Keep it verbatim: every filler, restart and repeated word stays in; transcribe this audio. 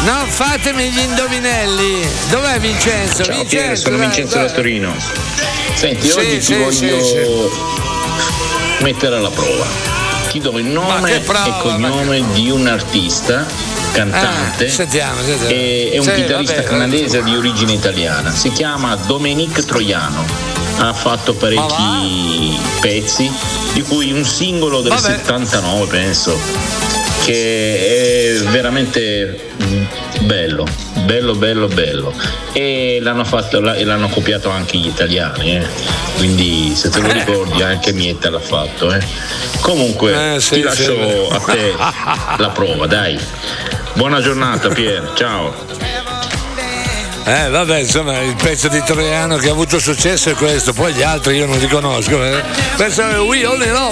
No, fatemi gli indovinelli. Dov'è Vincenzo? Ciao Vincenzo, Pier, sono dai, Vincenzo dai. da Torino. Senti, Sì, oggi ti sì, voglio sì, sì. mettere alla prova. Ti do il nome che prova, e cognome di un artista, cantante, Ah, sentiamo, sentiamo. e è un Sì, chitarrista vabbè, canadese di origine italiana. Si chiama Dominique Troiano. Ha fatto parecchi pezzi, di cui un singolo del Vabbè. settantanove, penso, che è veramente bello, bello, bello, bello. E l'hanno fatto e l'hanno copiato anche gli italiani, eh. Quindi se te lo ricordi anche Mietta l'ha fatto, eh. Comunque Eh, sì, ti lascio sì. a te la prova, dai. Buona giornata Pier, ciao. Eh vabbè, insomma, il pezzo di Troiano che ha avuto successo è questo, poi gli altri io non li conosco. Eh. Questo è We Only Love.